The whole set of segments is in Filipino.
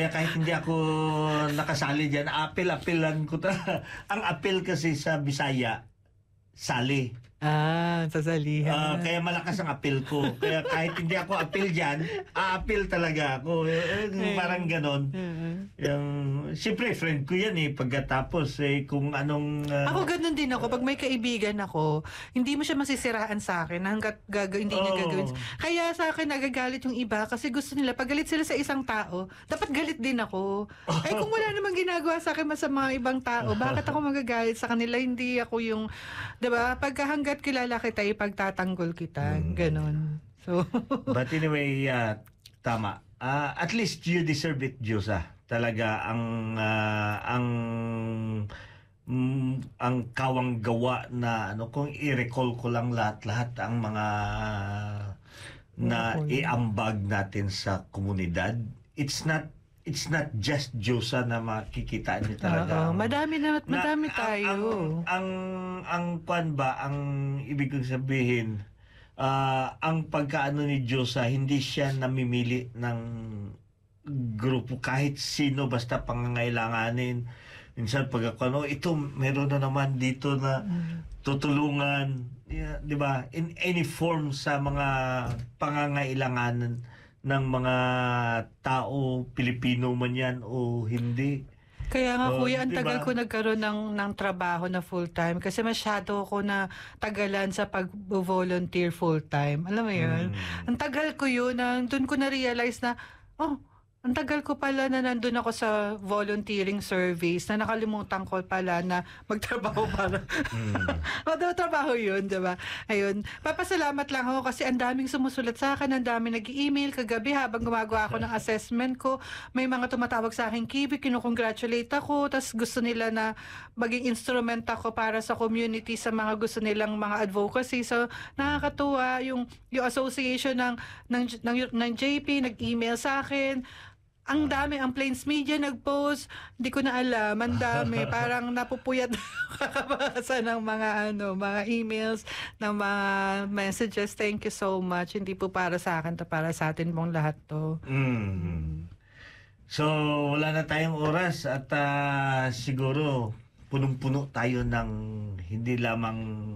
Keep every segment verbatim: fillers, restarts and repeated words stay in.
Kaya kahit hindi ako nakasali dyan, apil-apilan ko ta. Ang apil kasi sa Bisaya, sali. Ah, sa salihan. Ah, kaya malakas ang apil ko. Kaya kahit hindi ako apil dyan, a-apil talaga ako. Eh, eh, parang ganon. Yung, siyempre, friend ko yan eh. Pagkatapos, eh, kung anong... ah, Ako ganun din ako. Pag may kaibigan ako, hindi mo siya masisiraan sa akin hanggat gaga, hindi niya Oo. gagawin. Kaya sa akin nagagalit yung iba kasi gusto nila, pag galit sila sa isang tao, dapat galit din ako. Ay kung wala namang ginagawa sa akin masama ibang tao, bakit ako magagalit sa kanila? Hindi ako yung, diba? Pagka hanggat kilala kita, ipagtatanggol kita. Mm. Ganon. So, But anyway, uh, tama. Ah, at least you deserve it, Diyosa. Talaga ang ah, ang mm, ang kawang gawa na ano, kung i-recall ko lang lahat-lahat ang mga na Recall. iambag natin sa komunidad. It's not it's not just Diyosa na makikita niyo talaga. oo, madami na, madami Na- tayo. Ang ang ang, ang kwan ba ang ibig kong sabihin, ah, ang pagkaano ni Diyosa, hindi siya namimili ng grupo kahit sino basta pangangailanganin. Minsan pag ako, ano, ito meron na naman dito na tutulungan, yeah, 'di ba? In any form sa mga pangangailanganan ng mga tao, Pilipino man yan o hindi. Kaya nga Oh, kuya, ang diba? tagal ko nagkaroon ng, ng trabaho na full-time kasi masyado ako na tagalan sa pag-volunteer full-time. Alam mo yun? Mm. Ang tagal ko yun, na doon ko na-realize na, oh, ang tagal ko pala na nandun ako sa volunteering service na nakalimutan ko pala na magtrabaho para. Mm. Magtrabaho yun, di ba? Ayun. Papasalamat lang ako kasi ang daming sumusulat sa akin, ang daming nag-email kagabi habang gumagawa ako ng assessment ko. May mga tumatawag sa akin, Kibi, kinukongratulate ako, tas gusto nila na maging instrument ako para sa community sa mga gusto nilang mga advocacy. So, nakakatuwa yung, yung association ng, ng, ng, ng J P, nag-email sa akin. Ang dami, ang Plains Media nag-post, hindi ko na alam, ang dami, parang napupuyat kakabasa ng mga ano, mga emails, ng mga messages. Thank you so much. Hindi po para sa akin to, para sa atin pong lahat to. Mm. So, wala na tayong oras at ah, siguro punong-puno tayo ng hindi lamang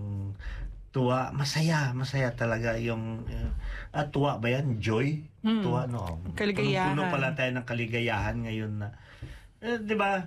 tuwa, masaya, masaya talaga yung uh, ah, tuwa ba yan? Joy? Mm. Tuwa, no? Kaligayahan. Punong-puno pala tayo ng kaligayahan ngayon na, eh, di ba?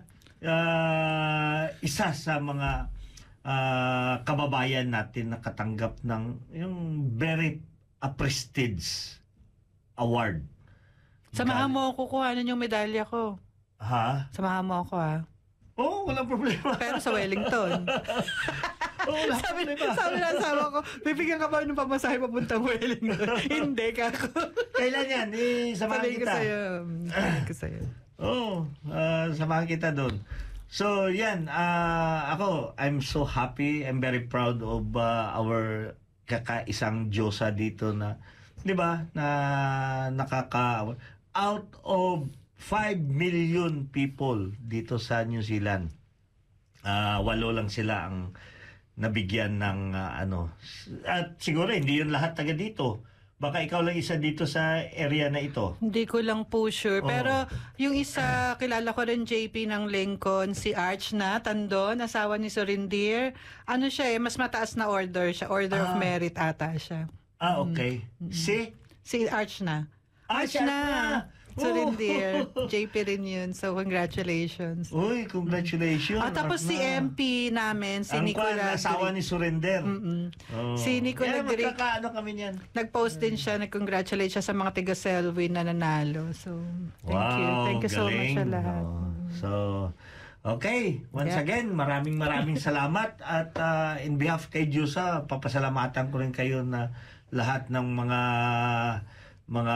Ah, isa sa mga ah, kababayan natin na katanggap ng yung very a prestige award. Samahan mo ako kuhanan yung medalya ko. Ha? Samahan mo ako ha. Oo, oh, walang problema. Pero sa Wellington. Oo, walang sabi, problema. sabi na asawa ko, bibigyan ka ba ng pamasahe papuntang Wellington? Hindi ka ako. Kailan yan? Eh, samahan Sabihin ko kita. sa'yo. Sabihin ko sa'yo. Oo, oh, ah, samahan kita doon. So, yan. ah, ako, I'm so happy. I'm very proud of ah, our kakaisang Diyosa dito na, di ba, na nakaka... Out of five million people dito sa New Zealand, ah, walo lang sila ang nabigyan ng ah, ano. At siguro, hindi yun lahat taga dito. Baka ikaw lang isa dito sa area na ito. Hindi ko lang po sure. Oo. Pero yung isa, kilala ko rin J P ng Lincoln, si Arch na, Tandon, asawa ni Sorindir. Ano siya eh, mas mataas na order siya. Order of Ah. Merit ata siya. Ah, okay. Si? Si Arch na. Ah, Arch siya na. na. Sorindir. Oh. J P rin yun. So, congratulations. Uy, congratulations. Ah, tapos si Mark na. M P namin, si Ang Nicola. kwan, asawa ni Surrender. Mm-mm. Oh. Si Nicola Yeah, Direk- magkakaano kami niyan. Nag-post din siya, nag-congratulate siya sa mga tiga Selwyn na nanalo. So, thank you. Thank you so much galing. sa lahat. Oh. So, okay. Once Yeah. again, maraming maraming salamat. At ah, in behalf kay Diyosa, papasalamatan ko rin kayo na lahat ng mga mga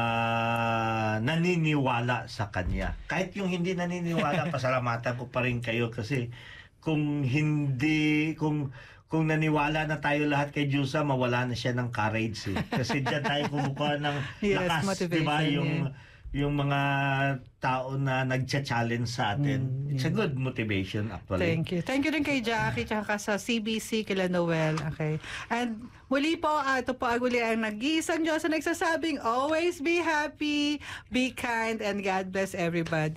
naniniwala sa Kanya. Kahit yung hindi naniniwala, pasalamatan ko pa rin kayo kasi kung hindi, kung kung naniwala na tayo lahat kay Diyosa, mawala na siya ng courage eh. Kasi diyan tayo kumukuha ng Yes, lakas, motivation, di ba? Yung, yeah. yung mga tao na nagcha-challenge sa atin. Mm, It's a good motivation actually. Thank you. Thank you rin kay Jackie tsaka sa C B C kila Noel. Okay. And muli po, uh, ito po ang muli ang nag-iisang Diyos na nagsasabing, always be happy, be kind, and God bless everybody.